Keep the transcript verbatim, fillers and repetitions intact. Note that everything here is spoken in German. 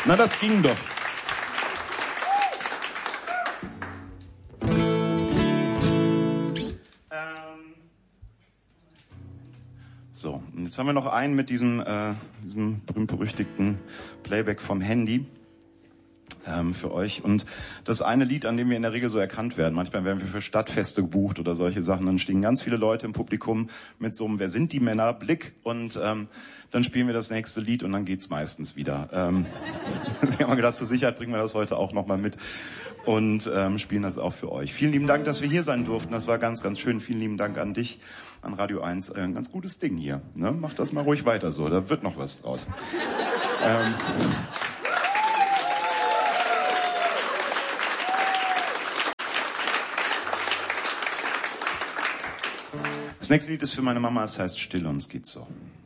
Na, das ging doch. So, und jetzt haben wir noch einen mit diesem, äh, diesem berühmt-berüchtigten Playback vom Handy ähm, für euch. Und das eine Lied, an dem wir in der Regel so erkannt werden. Manchmal werden wir für Stadtfeste gebucht oder solche Sachen. Dann stehen ganz viele Leute im Publikum mit so einem Wer sind die Männer? Blick. Und ähm, dann spielen wir das nächste Lied und dann geht's meistens wieder. Ähm, ich habe mal gedacht, zur Sicherheit bringen wir das heute auch nochmal mit. Und ähm, spielen das auch für euch. Vielen lieben Dank, dass wir hier sein durften. Das war ganz, ganz schön. Vielen lieben Dank an dich, an Radio eins. Äh, ein ganz gutes Ding hier. Ne? Macht das mal ruhig weiter so. Da wird noch was draus. ähm, das nächste Lied ist für meine Mama. Es heißt Still und es geht so.